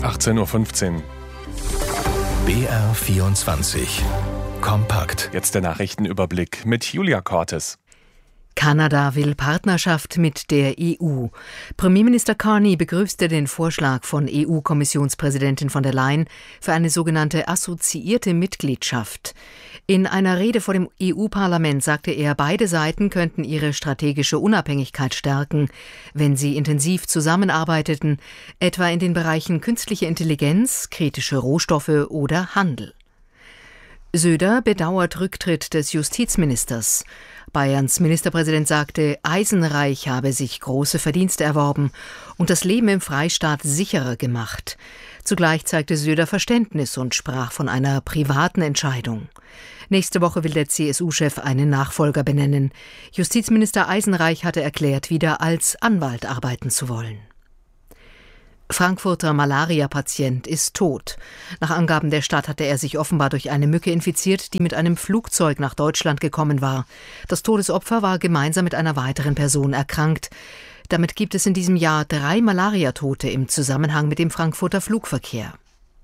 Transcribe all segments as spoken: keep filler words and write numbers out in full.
achtzehn Uhr fünfzehn. B R vierundzwanzig. Kompakt. Jetzt der Nachrichtenüberblick mit Julia Cortes. Kanada will Partnerschaft mit der E U. Premierminister Carney begrüßte den Vorschlag von E U-Kommissionspräsidentin von der Leyen für eine sogenannte assoziierte Mitgliedschaft. In einer Rede vor dem E U-Parlament sagte er, beide Seiten könnten ihre strategische Unabhängigkeit stärken, wenn sie intensiv zusammenarbeiteten, etwa in den Bereichen künstliche Intelligenz, kritische Rohstoffe oder Handel. Söder bedauert Rücktritt des Justizministers. Bayerns Ministerpräsident sagte, Eisenreich habe sich große Verdienste erworben und das Leben im Freistaat sicherer gemacht. Zugleich zeigte Söder Verständnis und sprach von einer privaten Entscheidung. Nächste Woche will der C S U-Chef einen Nachfolger benennen. Justizminister Eisenreich hatte erklärt, wieder als Anwalt arbeiten zu wollen. Frankfurter Malaria-Patient ist tot. Nach Angaben der Stadt hatte er sich offenbar durch eine Mücke infiziert, die mit einem Flugzeug nach Deutschland gekommen war. Das Todesopfer war gemeinsam mit einer weiteren Person erkrankt. Damit gibt es in diesem Jahr drei Malariatote im Zusammenhang mit dem Frankfurter Flugverkehr.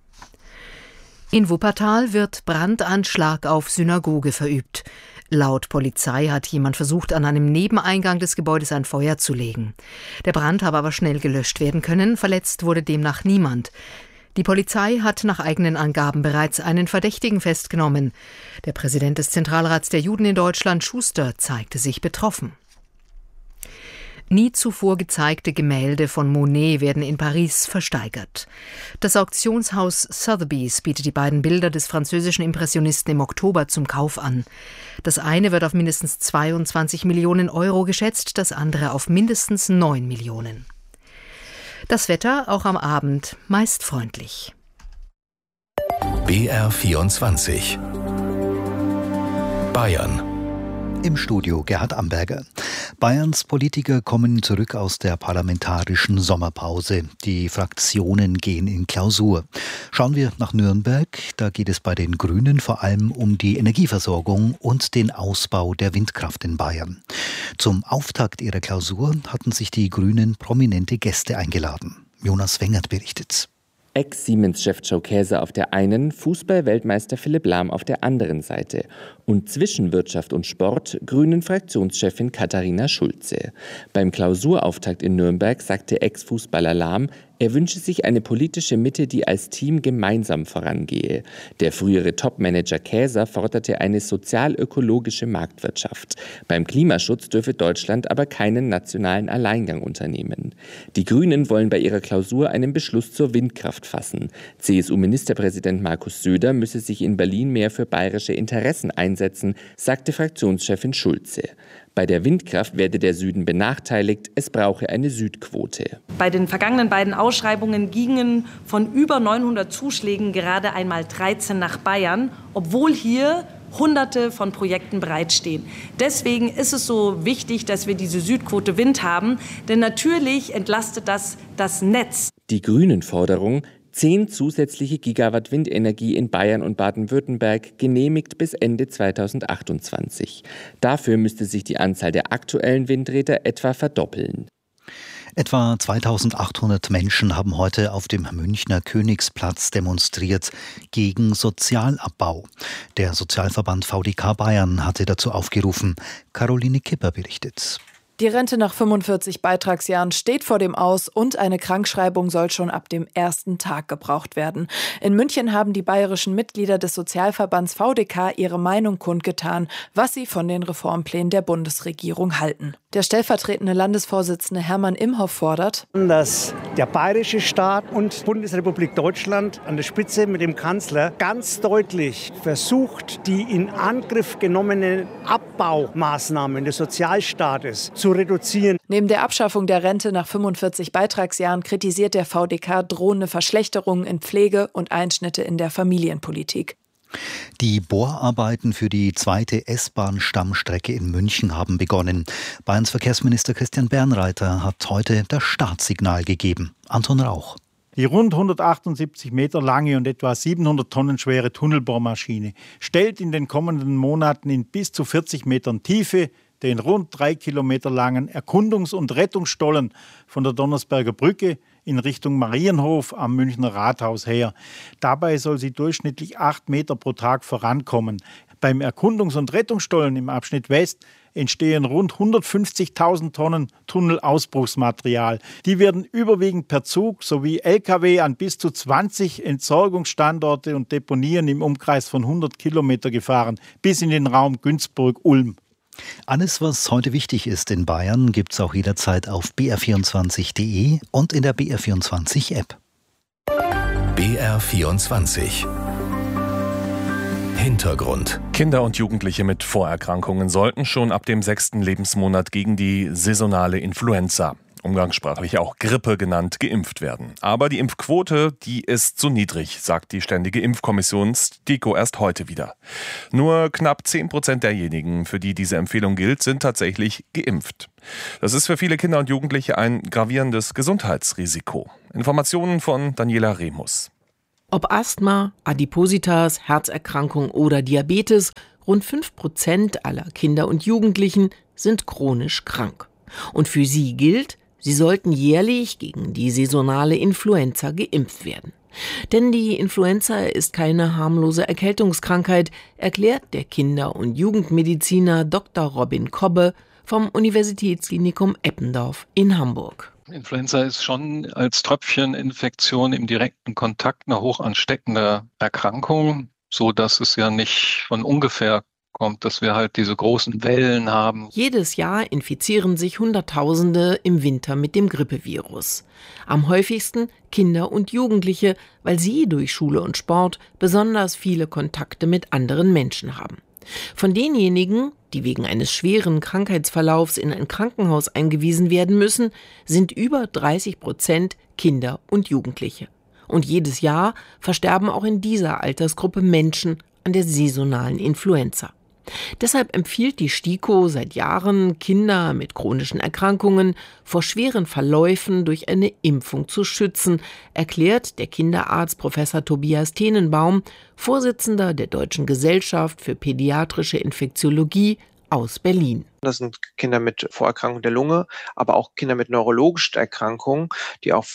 In Wuppertal wird Brandanschlag auf Synagoge verübt. Laut Polizei hat jemand versucht, an einem Nebeneingang des Gebäudes ein Feuer zu legen. Der Brand habe aber schnell gelöscht werden können, verletzt wurde demnach niemand. Die Polizei hat nach eigenen Angaben bereits einen Verdächtigen festgenommen. Der Präsident des Zentralrats der Juden in Deutschland, Schuster, zeigte sich betroffen. Nie zuvor gezeigte Gemälde von Monet werden in Paris versteigert. Das Auktionshaus Sotheby's bietet die beiden Bilder des französischen Impressionisten im Oktober zum Kauf an. Das eine wird auf mindestens zweiundzwanzig Millionen Euro geschätzt, das andere auf mindestens neun Millionen. Das Wetter auch am Abend meist freundlich. B R vierundzwanzig. Bayern. Im Studio Gerhard Amberger. Bayerns Politiker kommen zurück aus der parlamentarischen Sommerpause. Die Fraktionen gehen in Klausur. Schauen wir nach Nürnberg. Da geht es bei den Grünen vor allem um die Energieversorgung und den Ausbau der Windkraft in Bayern. Zum Auftakt ihrer Klausur hatten sich die Grünen prominente Gäste eingeladen. Jonas Wengert berichtet. Ex-Siemens-Chef Joe Käser auf der einen, Fußball-Weltmeister Philipp Lahm auf der anderen Seite. Und zwischen Wirtschaft und Sport Grünen-Fraktionschefin Katharina Schulze. Beim Klausurauftakt in Nürnberg sagte Ex-Fußballer Lahm, er wünsche sich eine politische Mitte, die als Team gemeinsam vorangehe. Der frühere Topmanager Käser forderte eine sozial-ökologische Marktwirtschaft. Beim Klimaschutz dürfe Deutschland aber keinen nationalen Alleingang unternehmen. Die Grünen wollen bei ihrer Klausur einen Beschluss zur Windkraft fassen. C S U-Ministerpräsident Markus Söder müsse sich in Berlin mehr für bayerische Interessen einsetzen, sagte Fraktionschefin Schulze. Bei der Windkraft werde der Süden benachteiligt, es brauche eine Südquote. Bei den vergangenen beiden Ausschreibungen gingen von über neunhundert Zuschlägen gerade einmal dreizehn nach Bayern, obwohl hier Hunderte von Projekten bereitstehen. Deswegen ist es so wichtig, dass wir diese Südquote Wind haben, denn natürlich entlastet das das Netz. Die Grünen-Forderung, zehn zusätzliche Gigawatt Windenergie in Bayern und Baden-Württemberg genehmigt bis Ende zweitausendachtundzwanzig. Dafür müsste sich die Anzahl der aktuellen Windräder etwa verdoppeln. Etwa zweitausendachthundert Menschen haben heute auf dem Münchner Königsplatz demonstriert gegen Sozialabbau. Der Sozialverband V D K Bayern hatte dazu aufgerufen. Caroline Kipper berichtet. Die Rente nach fünfundvierzig Beitragsjahren steht vor dem Aus und eine Krankschreibung soll schon ab dem ersten Tag gebraucht werden. In München haben die bayerischen Mitglieder des Sozialverbands V D K ihre Meinung kundgetan, was sie von den Reformplänen der Bundesregierung halten. Der stellvertretende Landesvorsitzende Hermann Imhoff fordert, dass der bayerische Staat und Bundesrepublik Deutschland an der Spitze mit dem Kanzler ganz deutlich versucht, die in Angriff genommenen Abbaumaßnahmen des Sozialstaates zu reduzieren. Neben der Abschaffung der Rente nach fünfundvierzig Beitragsjahren kritisiert der V D K drohende Verschlechterungen in Pflege und Einschnitte in der Familienpolitik. Die Bohrarbeiten für die zweite S-Bahn-Stammstrecke in München haben begonnen. Bayerns Verkehrsminister Christian Bernreiter hat heute das Startsignal gegeben. Anton Rauch. Die rund hundertachtundsiebzig Meter lange und etwa siebenhundert Tonnen schwere Tunnelbohrmaschine stellt in den kommenden Monaten in bis zu vierzig Metern Tiefe den rund drei Kilometer langen Erkundungs- und Rettungsstollen von der Donnersberger Brücke in Richtung Marienhof am Münchner Rathaus her. Dabei soll sie durchschnittlich acht Meter pro Tag vorankommen. Beim Erkundungs- und Rettungsstollen im Abschnitt West entstehen rund hundertfünfzigtausend Tonnen Tunnelausbruchsmaterial. Die werden überwiegend per Zug sowie L K W an bis zu zwanzig Entsorgungsstandorte und Deponien im Umkreis von hundert Kilometer gefahren, bis in den Raum Günzburg-Ulm. Alles, was heute wichtig ist in Bayern, gibt es auch jederzeit auf b r vierundzwanzig punkt d e und in der B R vierundzwanzig App. B R vierundzwanzig. Hintergrund. Kinder und Jugendliche mit Vorerkrankungen sollten schon ab dem sechsten Lebensmonat gegen die saisonale Influenza, umgangssprachlich auch Grippe genannt, geimpft werden. Aber die Impfquote, die ist zu niedrig, sagt die Ständige Impfkommission STIKO erst heute wieder. Nur knapp zehn Prozent derjenigen, für die diese Empfehlung gilt, sind tatsächlich geimpft. Das ist für viele Kinder und Jugendliche ein gravierendes Gesundheitsrisiko. Informationen von Daniela Remus. Ob Asthma, Adipositas, Herzerkrankung oder Diabetes, rund fünf Prozent aller Kinder und Jugendlichen sind chronisch krank. Und für sie gilt, sie sollten jährlich gegen die saisonale Influenza geimpft werden. Denn die Influenza ist keine harmlose Erkältungskrankheit, erklärt der Kinder- und Jugendmediziner Doktor Robin Kobbe vom Universitätsklinikum Eppendorf in Hamburg. Influenza ist schon als Tröpfcheninfektion im direkten Kontakt eine hoch ansteckende Erkrankung, so dass es ja nicht von ungefähr kommt, dass wir halt diese großen Wellen haben. Jedes Jahr infizieren sich Hunderttausende im Winter mit dem Grippevirus. Am häufigsten Kinder und Jugendliche, weil sie durch Schule und Sport besonders viele Kontakte mit anderen Menschen haben. Von denjenigen, die wegen eines schweren Krankheitsverlaufs in ein Krankenhaus eingewiesen werden müssen, sind über dreißig Prozent Kinder und Jugendliche. Und jedes Jahr versterben auch in dieser Altersgruppe Menschen an der saisonalen Influenza. Deshalb empfiehlt die STIKO seit Jahren, Kinder mit chronischen Erkrankungen vor schweren Verläufen durch eine Impfung zu schützen, erklärt der Kinderarzt Professor Tobias Tenenbaum, Vorsitzender der Deutschen Gesellschaft für pädiatrische Infektiologie aus Berlin. Das sind Kinder mit Vorerkrankung der Lunge, aber auch Kinder mit neurologischen Erkrankungen, die auch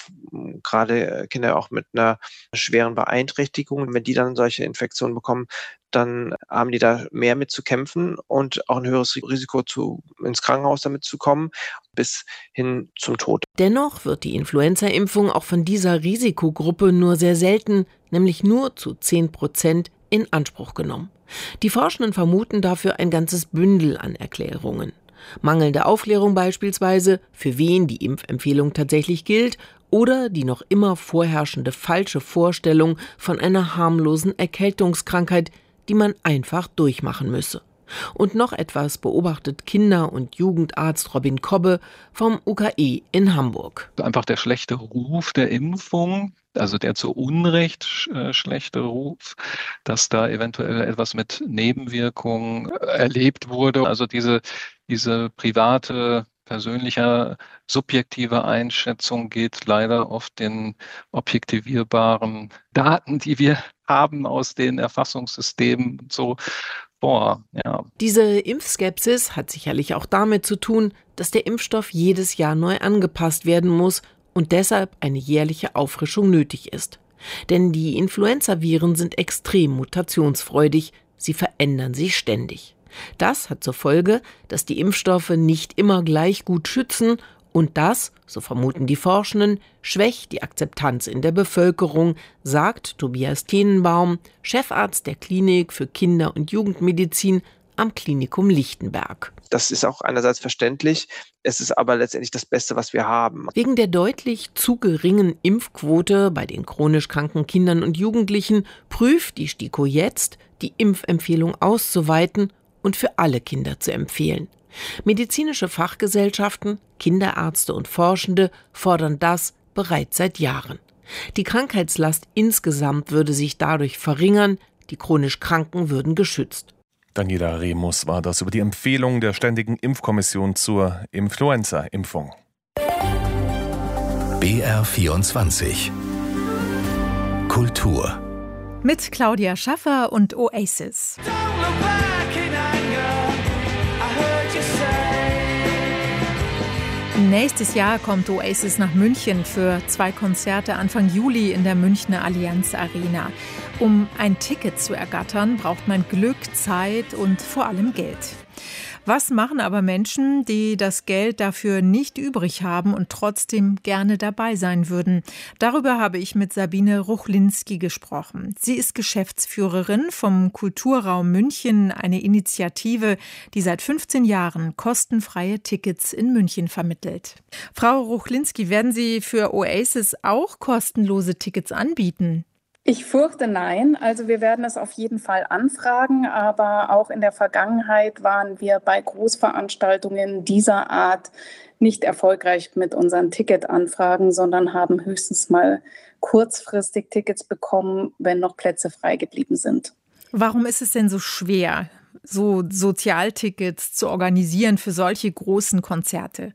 gerade Kinder auch mit einer schweren Beeinträchtigung, wenn die dann solche Infektionen bekommen, dann haben die da mehr mit zu kämpfen und auch ein höheres Risiko, zu, ins Krankenhaus damit zu kommen, bis hin zum Tod. Dennoch wird die Influenza-Impfung auch von dieser Risikogruppe nur sehr selten, nämlich nur zu zehn Prozent, in Anspruch genommen. Die Forschenden vermuten dafür ein ganzes Bündel an Erklärungen. Mangelnde Aufklärung beispielsweise, für wen die Impfempfehlung tatsächlich gilt, oder die noch immer vorherrschende falsche Vorstellung von einer harmlosen Erkältungskrankheit, die man einfach durchmachen müsse. Und noch etwas beobachtet Kinder- und Jugendarzt Robin Kobbe vom U K E in Hamburg. Einfach der schlechte Ruf der Impfung, also der zu Unrecht äh, schlechte Ruf, dass da eventuell etwas mit Nebenwirkungen erlebt wurde. Also diese, diese private, persönliche, subjektive Einschätzung geht leider oft den objektivierbaren Daten, die wir haben aus den Erfassungssystemen und so vor. Ja. Diese Impfskepsis hat sicherlich auch damit zu tun, dass der Impfstoff jedes Jahr neu angepasst werden muss und deshalb eine jährliche Auffrischung nötig ist. Denn die Influenzaviren sind extrem mutationsfreudig, sie verändern sich ständig. Das hat zur Folge, dass die Impfstoffe nicht immer gleich gut schützen und das, so vermuten die Forschenden, schwächt die Akzeptanz in der Bevölkerung, sagt Tobias Tenenbaum, Chefarzt der Klinik für Kinder- und Jugendmedizin am Klinikum Lichtenberg. Das ist auch einerseits verständlich, es ist aber letztendlich das Beste, was wir haben. Wegen der deutlich zu geringen Impfquote bei den chronisch kranken Kindern und Jugendlichen prüft die STIKO jetzt, die Impfempfehlung auszuweiten und für alle Kinder zu empfehlen. Medizinische Fachgesellschaften, Kinderärzte und Forschende fordern das bereits seit Jahren. Die Krankheitslast insgesamt würde sich dadurch verringern, die chronisch Kranken würden geschützt. Daniela Remus war das über die Empfehlung der Ständigen Impfkommission zur Influenza-Impfung. B R vierundzwanzig. Kultur. Mit Claudia Schaffer und Oasis. Nächstes Jahr kommt Oasis nach München für zwei Konzerte Anfang Juli in der Münchner Allianz Arena. Um ein Ticket zu ergattern, braucht man Glück, Zeit und vor allem Geld. Was machen aber Menschen, die das Geld dafür nicht übrig haben und trotzdem gerne dabei sein würden? Darüber habe ich mit Sabine Ruchlinski gesprochen. Sie ist Geschäftsführerin vom Kulturraum München, eine Initiative, die seit fünfzehn Jahren kostenfreie Tickets in München vermittelt. Frau Ruchlinski, werden Sie für Oasis auch kostenlose Tickets anbieten? Ich fürchte nein. Also wir werden es auf jeden Fall anfragen, aber auch in der Vergangenheit waren wir bei Großveranstaltungen dieser Art nicht erfolgreich mit unseren Ticketanfragen, sondern haben höchstens mal kurzfristig Tickets bekommen, wenn noch Plätze frei geblieben sind. Warum ist es denn so schwer, so Sozialtickets zu organisieren für solche großen Konzerte?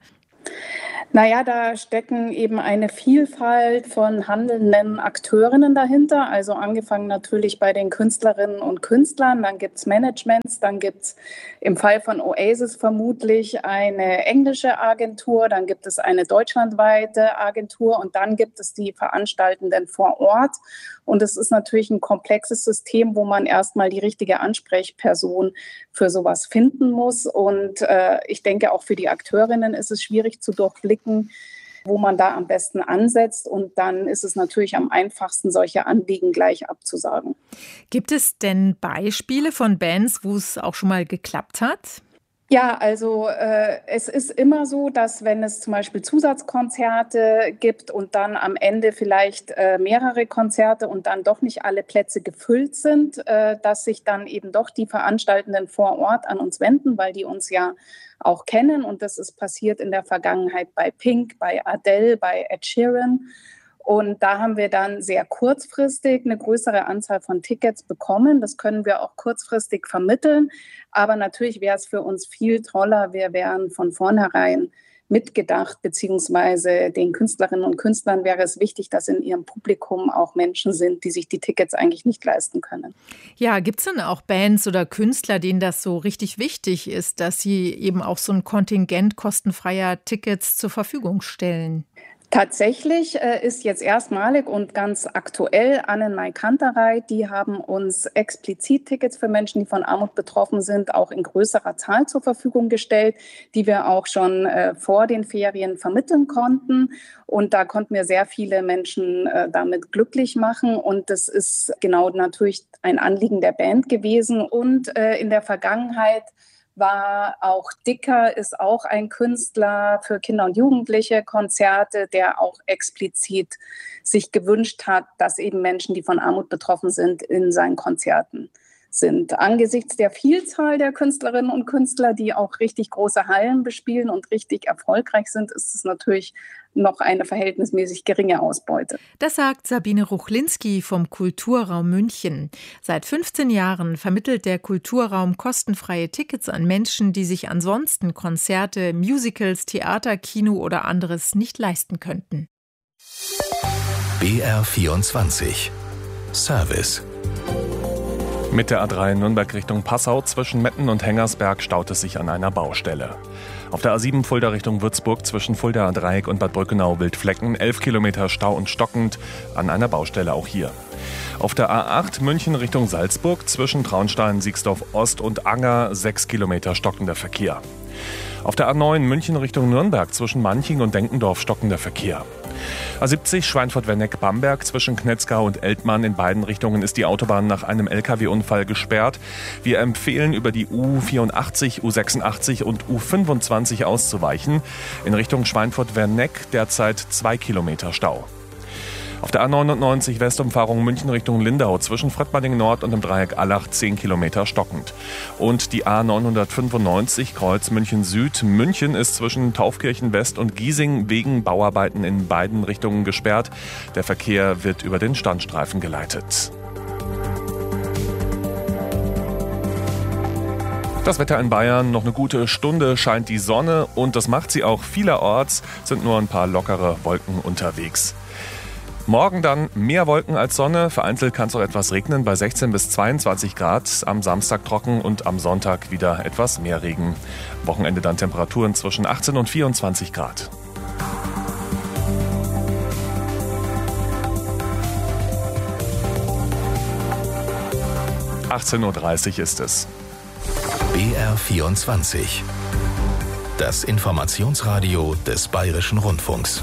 Naja, da stecken eben eine Vielfalt von handelnden Akteurinnen dahinter. Also angefangen natürlich bei den Künstlerinnen und Künstlern, dann gibt's Managements, dann gibt's im Fall von Oasis vermutlich eine englische Agentur, dann gibt es eine deutschlandweite Agentur und dann gibt es die Veranstaltenden vor Ort. Und es ist natürlich ein komplexes System, wo man erstmal die richtige Ansprechperson für sowas finden muss. Und äh, ich denke, auch für die Akteurinnen ist es schwierig zu durchblicken, wo man da am besten ansetzt. Und dann ist es natürlich am einfachsten, solche Anliegen gleich abzusagen. Gibt es denn Beispiele von Bands, wo es auch schon mal geklappt hat? Ja, also äh, es ist immer so, dass wenn es zum Beispiel Zusatzkonzerte gibt und dann am Ende vielleicht äh, mehrere Konzerte und dann doch nicht alle Plätze gefüllt sind, äh, dass sich dann eben doch die Veranstaltenden vor Ort an uns wenden, weil die uns ja auch kennen. Und das ist passiert in der Vergangenheit bei Pink, bei Adele, bei Ed Sheeran. Und da haben wir dann sehr kurzfristig eine größere Anzahl von Tickets bekommen. Das können wir auch kurzfristig vermitteln. Aber natürlich wäre es für uns viel toller, wir wären von vornherein mitgedacht, beziehungsweise den Künstlerinnen und Künstlern wäre es wichtig, dass in ihrem Publikum auch Menschen sind, die sich die Tickets eigentlich nicht leisten können. Ja, gibt es denn auch Bands oder Künstler, denen das so richtig wichtig ist, dass sie eben auch so ein Kontingent kostenfreier Tickets zur Verfügung stellen? Tatsächlich äh, ist jetzt erstmalig und ganz aktuell Annenmai Kanterei, die haben uns explizit Tickets für Menschen, die von Armut betroffen sind, auch in größerer Zahl zur Verfügung gestellt, die wir auch schon äh, vor den Ferien vermitteln konnten. Und da konnten wir sehr viele Menschen äh, damit glücklich machen. Und das ist genau natürlich ein Anliegen der Band gewesen. Und äh, in der Vergangenheit war auch Dicker, ist auch ein Künstler für Kinder und Jugendliche Konzerte, der auch explizit sich gewünscht hat, dass eben Menschen, die von Armut betroffen sind, in seinen Konzerten sind. Angesichts der Vielzahl der Künstlerinnen und Künstler, die auch richtig große Hallen bespielen und richtig erfolgreich sind, ist es natürlich noch eine verhältnismäßig geringe Ausbeute. Das sagt Sabine Ruchlinski vom Kulturraum München. Seit fünfzehn Jahren vermittelt der Kulturraum kostenfreie Tickets an Menschen, die sich ansonsten Konzerte, Musicals, Theater, Kino oder anderes nicht leisten könnten. B R vierundzwanzig Service. Mit der A drei Nürnberg Richtung Passau zwischen Metten und Hengersberg staut es sich an einer Baustelle. Auf der A sieben Fulda Richtung Würzburg zwischen Fuldaer Dreieck und Bad Brückenau Wildflecken elf Kilometer Stau und stockend an einer Baustelle auch hier. Auf der A acht München Richtung Salzburg zwischen Traunstein, Siegsdorf Ost und Anger sechs Kilometer stockender Verkehr. Auf der A neun München Richtung Nürnberg zwischen Manching und Denkendorf stockender Verkehr. A siebzig Schweinfurt-Wenneck-Bamberg zwischen Knetzgau und Eltmann in beiden Richtungen ist die Autobahn nach einem L K W-Unfall gesperrt. Wir empfehlen, über die U vierundachtzig, U sechsundachtzig und U fünfundzwanzig auszuweichen. In Richtung Schweinfurt-Wenneck derzeit zwei Kilometer Stau. Auf der A neunundneunzig Westumfahrung München Richtung Lindau zwischen Fröttmading Nord und dem Dreieck Allach zehn Kilometer stockend. Und die A neunhundertfünfundneunzig Kreuz München Süd. München ist zwischen Taufkirchen West und Giesing wegen Bauarbeiten in beiden Richtungen gesperrt. Der Verkehr wird über den Standstreifen geleitet. Das Wetter in Bayern, noch eine gute Stunde scheint die Sonne und das macht sie auch vielerorts, sind nur ein paar lockere Wolken unterwegs. Morgen dann mehr Wolken als Sonne, vereinzelt kann es auch etwas regnen bei sechzehn bis zweiundzwanzig Grad, am Samstag trocken und am Sonntag wieder etwas mehr Regen. Wochenende dann Temperaturen zwischen achtzehn und vierundzwanzig Grad. achtzehn Uhr dreißig ist es. B R vierundzwanzig. Das Informationsradio des Bayerischen Rundfunks.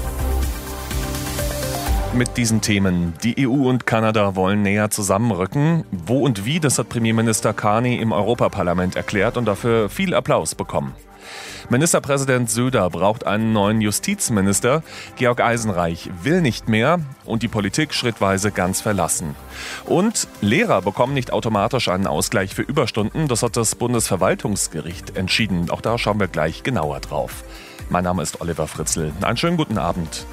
Mit diesen Themen. Die E U und Kanada wollen näher zusammenrücken. Wo und wie, das hat Premierminister Carney im Europaparlament erklärt und dafür viel Applaus bekommen. Ministerpräsident Söder braucht einen neuen Justizminister. Georg Eisenreich will nicht mehr und die Politik schrittweise ganz verlassen. Und Lehrer bekommen nicht automatisch einen Ausgleich für Überstunden. Das hat das Bundesverwaltungsgericht entschieden. Auch da schauen wir gleich genauer drauf. Mein Name ist Oliver Fritzl. Einen schönen guten Abend.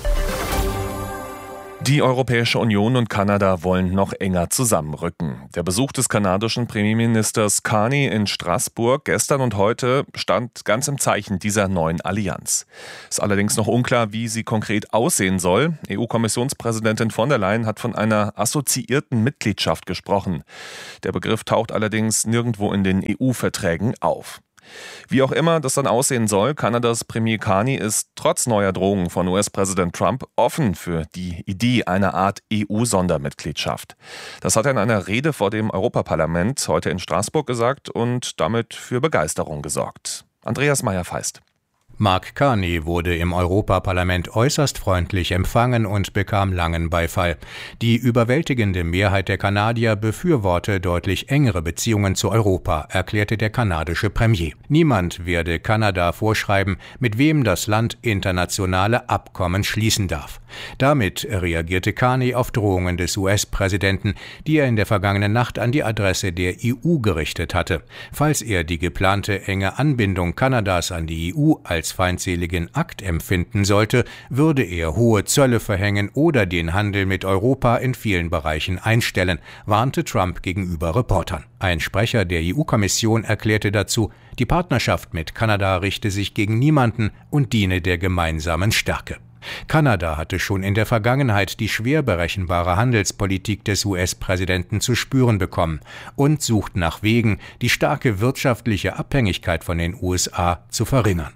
Die Europäische Union und Kanada wollen noch enger zusammenrücken. Der Besuch des kanadischen Premierministers Carney in Straßburg gestern und heute stand ganz im Zeichen dieser neuen Allianz. Ist allerdings noch unklar, wie sie konkret aussehen soll. E U-Kommissionspräsidentin von der Leyen hat von einer assoziierten Mitgliedschaft gesprochen. Der Begriff taucht allerdings nirgendwo in den E U-Verträgen auf. Wie auch immer das dann aussehen soll, Kanadas Premier Carney ist trotz neuer Drohungen von U S-Präsident Trump offen für die Idee einer Art E U-Sondermitgliedschaft. Das hat er in einer Rede vor dem Europaparlament heute in Straßburg gesagt und damit für Begeisterung gesorgt. Andreas Meyer-Feist. Mark Carney wurde im Europaparlament äußerst freundlich empfangen und bekam langen Beifall. Die überwältigende Mehrheit der Kanadier befürworte deutlich engere Beziehungen zu Europa, erklärte der kanadische Premier. Niemand werde Kanada vorschreiben, mit wem das Land internationale Abkommen schließen darf. Damit reagierte Carney auf Drohungen des U S-Präsidenten, die er in der vergangenen Nacht an die Adresse der E U gerichtet hatte. Falls er die geplante enge Anbindung Kanadas an die E U als feindseligen Akt empfinden sollte, würde er hohe Zölle verhängen oder den Handel mit Europa in vielen Bereichen einstellen, warnte Trump gegenüber Reportern. Ein Sprecher der E U-Kommission erklärte dazu, die Partnerschaft mit Kanada richte sich gegen niemanden und diene der gemeinsamen Stärke. Kanada hatte schon in der Vergangenheit die schwer berechenbare Handelspolitik des U S-Präsidenten zu spüren bekommen und sucht nach Wegen, die starke wirtschaftliche Abhängigkeit von den U S A zu verringern.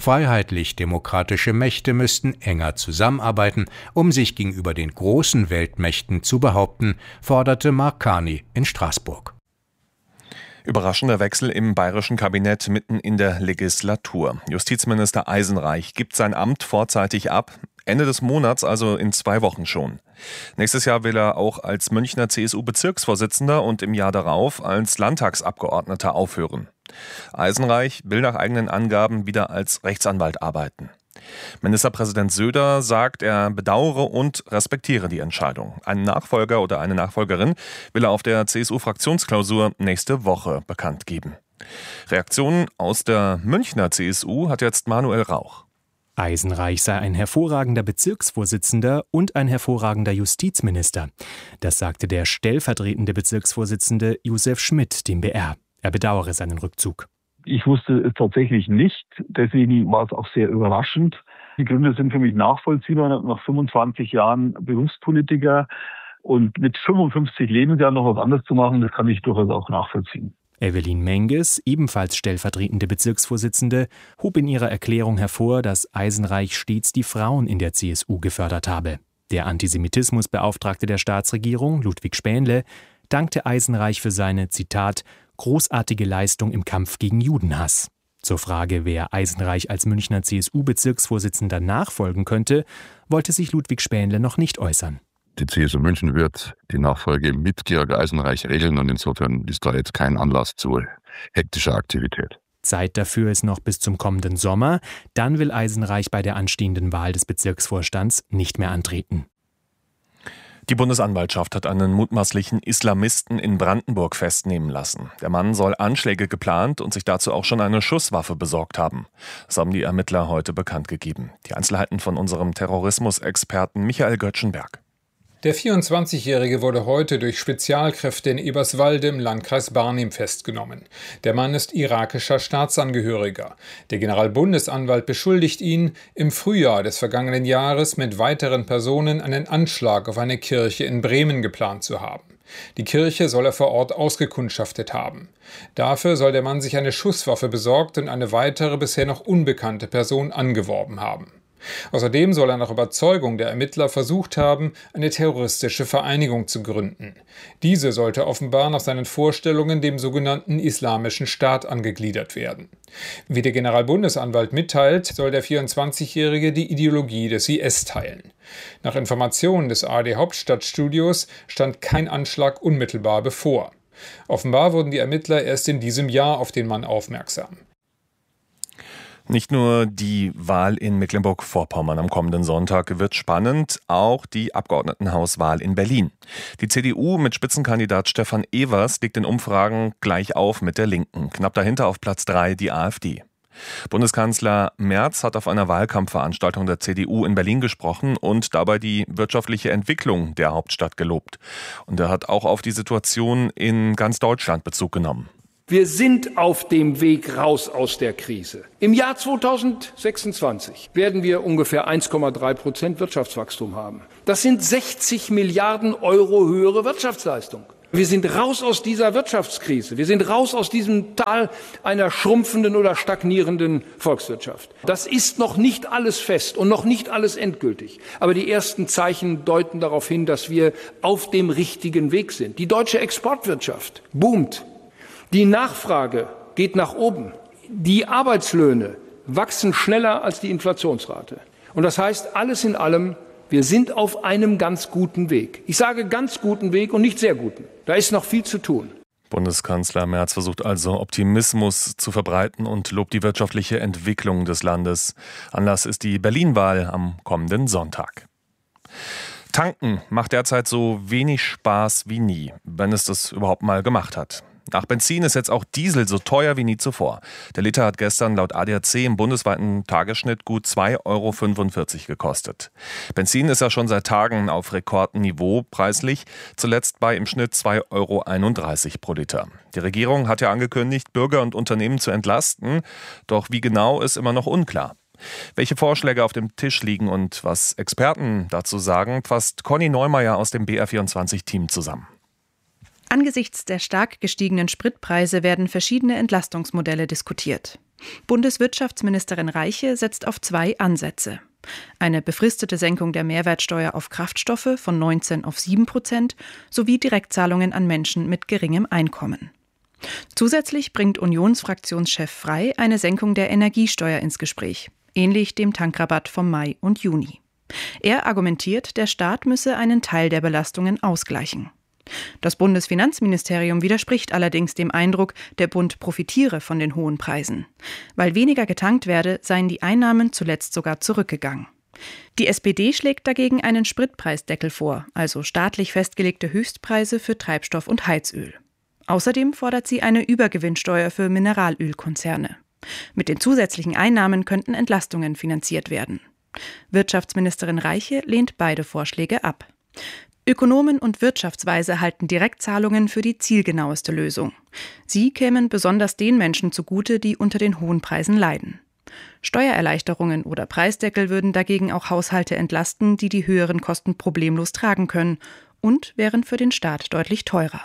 Freiheitlich-demokratische Mächte müssten enger zusammenarbeiten, um sich gegenüber den großen Weltmächten zu behaupten, forderte Mark Carney in Straßburg. Überraschender Wechsel im bayerischen Kabinett mitten in der Legislatur. Justizminister Eisenreich gibt sein Amt vorzeitig ab. Ende des Monats, also in zwei Wochen schon. Nächstes Jahr will er auch als Münchner C S U-Bezirksvorsitzender und im Jahr darauf als Landtagsabgeordneter aufhören. Eisenreich will nach eigenen Angaben wieder als Rechtsanwalt arbeiten. Ministerpräsident Söder sagt, er bedauere und respektiere die Entscheidung. Einen Nachfolger oder eine Nachfolgerin will er auf der C S U-Fraktionsklausur nächste Woche bekannt geben. Reaktionen aus der Münchner C S U hat jetzt Manuel Rauch. Eisenreich sei ein hervorragender Bezirksvorsitzender und ein hervorragender Justizminister. Das sagte der stellvertretende Bezirksvorsitzende Josef Schmidt dem B R. Er bedauere seinen Rückzug. Ich wusste es tatsächlich nicht, deswegen war es auch sehr überraschend. Die Gründe sind für mich nachvollziehbar. Nach fünfundzwanzig Jahren Berufspolitiker und mit fünfundfünfzig Lebensjahren noch was anderes zu machen, das kann ich durchaus auch nachvollziehen. Evelyn Menges, ebenfalls stellvertretende Bezirksvorsitzende, hob in ihrer Erklärung hervor, dass Eisenreich stets die Frauen in der C S U gefördert habe. Der Antisemitismusbeauftragte der Staatsregierung, Ludwig Spähnle, dankte Eisenreich für seine, Zitat, großartige Leistung im Kampf gegen Judenhass. Zur Frage, wer Eisenreich als Münchner C S U-Bezirksvorsitzender nachfolgen könnte, wollte sich Ludwig Spähnle noch nicht äußern. Die C S U München wird die Nachfolge mit Georg Eisenreich regeln und insofern ist da jetzt kein Anlass zu hektischer Aktivität. Zeit dafür ist noch bis zum kommenden Sommer. Dann will Eisenreich bei der anstehenden Wahl des Bezirksvorstands nicht mehr antreten. Die Bundesanwaltschaft hat einen mutmaßlichen Islamisten in Brandenburg festnehmen lassen. Der Mann soll Anschläge geplant und sich dazu auch schon eine Schusswaffe besorgt haben. Das haben die Ermittler heute bekannt gegeben. Die Einzelheiten von unserem Terrorismusexperten Michael Göttschenberg. Der vierundzwanzigjährige wurde heute durch Spezialkräfte in Eberswalde im Landkreis Barnim festgenommen. Der Mann ist irakischer Staatsangehöriger. Der Generalbundesanwalt beschuldigt ihn, im Frühjahr des vergangenen Jahres mit weiteren Personen einen Anschlag auf eine Kirche in Bremen geplant zu haben. Die Kirche soll er vor Ort ausgekundschaftet haben. Dafür soll der Mann sich eine Schusswaffe besorgt und eine weitere bisher noch unbekannte Person angeworben haben. Außerdem soll er nach Überzeugung der Ermittler versucht haben, eine terroristische Vereinigung zu gründen. Diese sollte offenbar nach seinen Vorstellungen dem sogenannten Islamischen Staat angegliedert werden. Wie der Generalbundesanwalt mitteilt, soll der vierundzwanzigjährige die Ideologie des I S teilen. Nach Informationen des A R D-Hauptstadtstudios stand kein Anschlag unmittelbar bevor. Offenbar wurden die Ermittler erst in diesem Jahr auf den Mann aufmerksam. Nicht nur die Wahl in Mecklenburg-Vorpommern am kommenden Sonntag wird spannend, auch die Abgeordnetenhauswahl in Berlin. Die C D U mit Spitzenkandidat Stefan Evers liegt in Umfragen gleich auf mit der Linken. Knapp dahinter auf Platz drei die AfD. Bundeskanzler Merz hat auf einer Wahlkampfveranstaltung der C D U in Berlin gesprochen und dabei die wirtschaftliche Entwicklung der Hauptstadt gelobt. Und er hat auch auf die Situation in ganz Deutschland Bezug genommen. Wir sind auf dem Weg raus aus der Krise. Im Jahr zweitausendsechsundzwanzig werden wir ungefähr eins Komma drei Prozent Wirtschaftswachstum haben. Das sind sechzig Milliarden Euro höhere Wirtschaftsleistung. Wir sind raus aus dieser Wirtschaftskrise. Wir sind raus aus diesem Tal einer schrumpfenden oder stagnierenden Volkswirtschaft. Das ist noch nicht alles fest und noch nicht alles endgültig. Aber die ersten Zeichen deuten darauf hin, dass wir auf dem richtigen Weg sind. Die deutsche Exportwirtschaft boomt. Die Nachfrage geht nach oben. Die Arbeitslöhne wachsen schneller als die Inflationsrate. Und das heißt, alles in allem, wir sind auf einem ganz guten Weg. Ich sage ganz guten Weg und nicht sehr guten. Da ist noch viel zu tun. Bundeskanzler Merz versucht also Optimismus zu verbreiten und lobt die wirtschaftliche Entwicklung des Landes. Anlass ist die Berlin-Wahl am kommenden Sonntag. Tanken macht derzeit so wenig Spaß wie nie, wenn es das überhaupt mal gemacht hat. Nach Benzin ist jetzt auch Diesel so teuer wie nie zuvor. Der Liter hat gestern laut A D A C im bundesweiten Tagesschnitt gut zwei Euro fünfundvierzig gekostet. Benzin ist ja schon seit Tagen auf Rekordniveau preislich, zuletzt bei im Schnitt zwei Euro einunddreißig pro Liter. Die Regierung hat ja angekündigt, Bürger und Unternehmen zu entlasten, doch wie genau ist immer noch unklar. Welche Vorschläge auf dem Tisch liegen und was Experten dazu sagen, fasst Conny Neumeier aus dem B R vierundzwanzig-Team zusammen. Angesichts der stark gestiegenen Spritpreise werden verschiedene Entlastungsmodelle diskutiert. Bundeswirtschaftsministerin Reiche setzt auf zwei Ansätze. Eine befristete Senkung der Mehrwertsteuer auf Kraftstoffe von neunzehn auf sieben Prozent sowie Direktzahlungen an Menschen mit geringem Einkommen. Zusätzlich bringt Unionsfraktionschef Frey eine Senkung der Energiesteuer ins Gespräch, ähnlich dem Tankrabatt vom Mai und Juni. Er argumentiert, der Staat müsse einen Teil der Belastungen ausgleichen. Das Bundesfinanzministerium widerspricht allerdings dem Eindruck, der Bund profitiere von den hohen Preisen. Weil weniger getankt werde, seien die Einnahmen zuletzt sogar zurückgegangen. Die S P D schlägt dagegen einen Spritpreisdeckel vor, also staatlich festgelegte Höchstpreise für Treibstoff und Heizöl. Außerdem fordert sie eine Übergewinnsteuer für Mineralölkonzerne. Mit den zusätzlichen Einnahmen könnten Entlastungen finanziert werden. Wirtschaftsministerin Reiche lehnt beide Vorschläge ab. Ökonomen und Wirtschaftsweise halten Direktzahlungen für die zielgenaueste Lösung. Sie kämen besonders den Menschen zugute, die unter den hohen Preisen leiden. Steuererleichterungen oder Preisdeckel würden dagegen auch Haushalte entlasten, die die höheren Kosten problemlos tragen können und wären für den Staat deutlich teurer.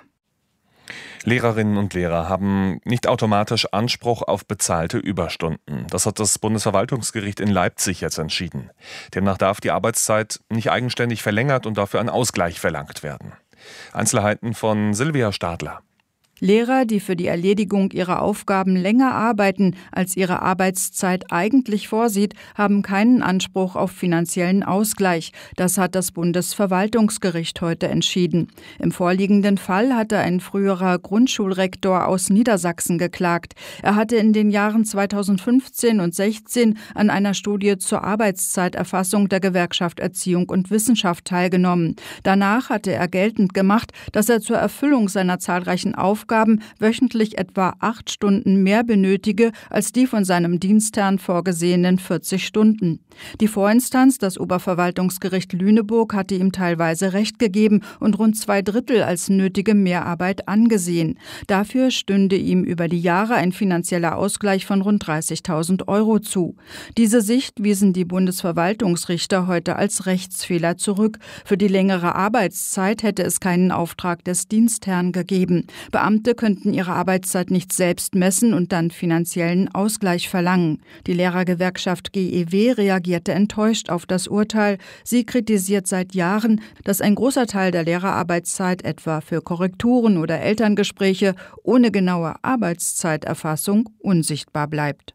Lehrerinnen und Lehrer haben nicht automatisch Anspruch auf bezahlte Überstunden. Das hat das Bundesverwaltungsgericht in Leipzig jetzt entschieden. Demnach darf die Arbeitszeit nicht eigenständig verlängert und dafür ein Ausgleich verlangt werden. Einzelheiten von Silvia Stadler. Lehrer, die für die Erledigung ihrer Aufgaben länger arbeiten, als ihre Arbeitszeit eigentlich vorsieht, haben keinen Anspruch auf finanziellen Ausgleich. Das hat das Bundesverwaltungsgericht heute entschieden. Im vorliegenden Fall hatte ein früherer Grundschulrektor aus Niedersachsen geklagt. Er hatte in den Jahren zweitausendfünfzehn und sechzehn an einer Studie zur Arbeitszeiterfassung der Gewerkschaft Erziehung und Wissenschaft teilgenommen. Danach hatte er geltend gemacht, dass er zur Erfüllung seiner zahlreichen Aufgaben wöchentlich etwa acht Stunden mehr benötige als die von seinem Dienstherrn vorgesehenen vierzig Stunden. Die Vorinstanz, das Oberverwaltungsgericht Lüneburg, hatte ihm teilweise Recht gegeben und rund zwei Drittel als nötige Mehrarbeit angesehen. Dafür stünde ihm über die Jahre ein finanzieller Ausgleich von rund dreißigtausend Euro zu. Diese Sicht wiesen die Bundesverwaltungsrichter heute als Rechtsfehler zurück. Für die längere Arbeitszeit hätte es keinen Auftrag des Dienstherrn gegeben. Beamte Beamte könnten ihre Arbeitszeit nicht selbst messen und dann finanziellen Ausgleich verlangen. Die Lehrergewerkschaft G E W reagierte enttäuscht auf das Urteil. Sie kritisiert seit Jahren, dass ein großer Teil der Lehrerarbeitszeit etwa für Korrekturen oder Elterngespräche ohne genaue Arbeitszeiterfassung unsichtbar bleibt.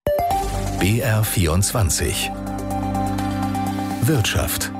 B R vierundzwanzig Wirtschaft.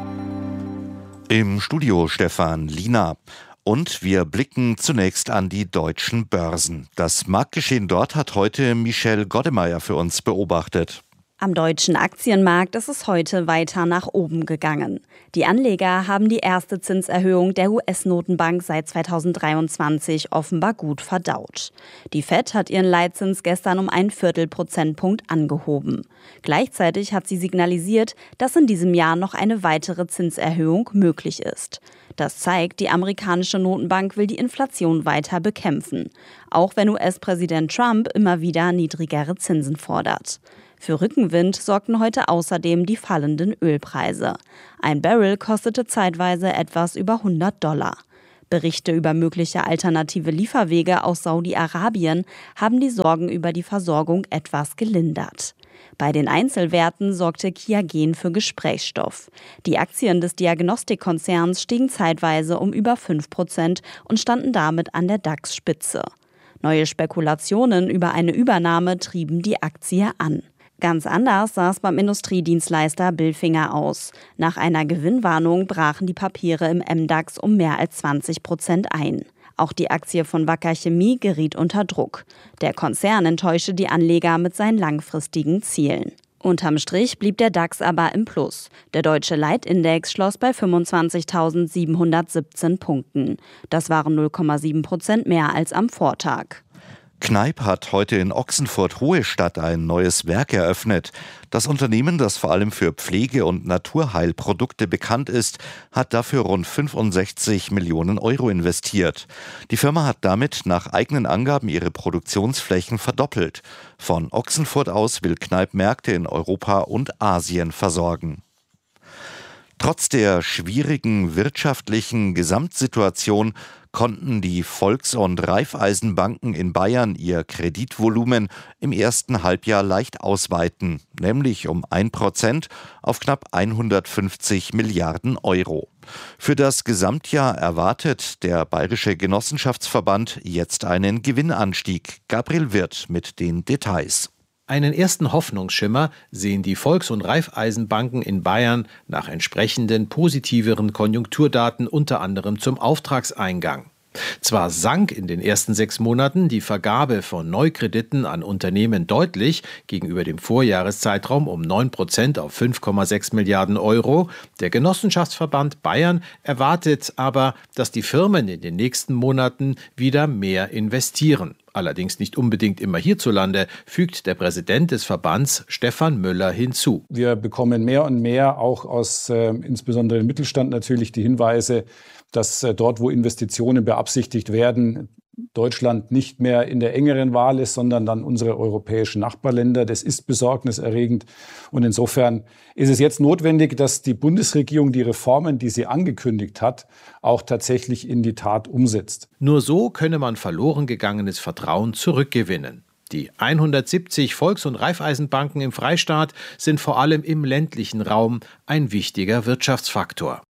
Im Studio Stefan Liener. Und wir blicken zunächst an die deutschen Börsen. Das Marktgeschehen dort hat heute Michelle Goddemeyer für uns beobachtet. Am deutschen Aktienmarkt ist es heute weiter nach oben gegangen. Die Anleger haben die erste Zinserhöhung der U S-Notenbank seit zweitausenddreiundzwanzig offenbar gut verdaut. Die Fed hat ihren Leitzins gestern um einen Viertelprozentpunkt angehoben. Gleichzeitig hat sie signalisiert, dass in diesem Jahr noch eine weitere Zinserhöhung möglich ist. Das zeigt, die amerikanische Notenbank will die Inflation weiter bekämpfen, auch wenn U S-Präsident Trump immer wieder niedrigere Zinsen fordert. Für Rückenwind sorgten heute außerdem die fallenden Ölpreise. Ein Barrel kostete zeitweise etwas über hundert Dollar. Berichte über mögliche alternative Lieferwege aus Saudi-Arabien haben die Sorgen über die Versorgung etwas gelindert. Bei den Einzelwerten sorgte Qiagen für Gesprächsstoff. Die Aktien des Diagnostikkonzerns stiegen zeitweise um über fünf Prozent und standen damit an der DAX-Spitze. Neue Spekulationen über eine Übernahme trieben die Aktie an. Ganz anders sah es beim Industriedienstleister Bilfinger aus. Nach einer Gewinnwarnung brachen die Papiere im M DAX um mehr als zwanzig Prozent ein. Auch die Aktie von Wacker Chemie geriet unter Druck. Der Konzern enttäuschte die Anleger mit seinen langfristigen Zielen. Unterm Strich blieb der DAX aber im Plus. Der deutsche Leitindex schloss bei fünfundzwanzigtausendsiebenhundertsiebzehn Punkten. Das waren null Komma sieben Prozent mehr als am Vortag. Kneip hat heute in Ochsenfurt-Hohestadt ein neues Werk eröffnet. Das Unternehmen, das vor allem für Pflege- und Naturheilprodukte bekannt ist, hat dafür rund fünfundsechzig Millionen Euro investiert. Die Firma hat damit nach eigenen Angaben ihre Produktionsflächen verdoppelt. Von Ochsenfurt aus will Kneip Märkte in Europa und Asien versorgen. Trotz der schwierigen wirtschaftlichen Gesamtsituation konnten die Volks- und Raiffeisenbanken in Bayern ihr Kreditvolumen im ersten Halbjahr leicht ausweiten, nämlich um ein Prozent auf knapp hundertfünfzig Milliarden Euro. Für das Gesamtjahr erwartet der Bayerische Genossenschaftsverband jetzt einen Gewinnanstieg. Gabriel Wirth mit den Details. Einen ersten Hoffnungsschimmer sehen die Volks- und Raiffeisenbanken in Bayern nach entsprechenden positiveren Konjunkturdaten unter anderem zum Auftragseingang. Zwar sank in den ersten sechs Monaten die Vergabe von Neukrediten an Unternehmen deutlich gegenüber dem Vorjahreszeitraum um neun Prozent auf fünf Komma sechs Milliarden Euro. Der Genossenschaftsverband Bayern erwartet aber, dass die Firmen in den nächsten Monaten wieder mehr investieren. Allerdings nicht unbedingt immer hierzulande, fügt der Präsident des Verbands Stefan Müller hinzu. Wir bekommen mehr und mehr auch aus äh, insbesondere dem Mittelstand natürlich die Hinweise, dass äh, dort, wo Investitionen beabsichtigt werden, Deutschland nicht mehr in der engeren Wahl ist, sondern dann unsere europäischen Nachbarländer. Das ist besorgniserregend. Und insofern ist es jetzt notwendig, dass die Bundesregierung die Reformen, die sie angekündigt hat, auch tatsächlich in die Tat umsetzt. Nur so könne man verloren gegangenes Vertrauen zurückgewinnen. Die hundertsiebzig Volks- und Raiffeisenbanken im Freistaat sind vor allem im ländlichen Raum ein wichtiger Wirtschaftsfaktor.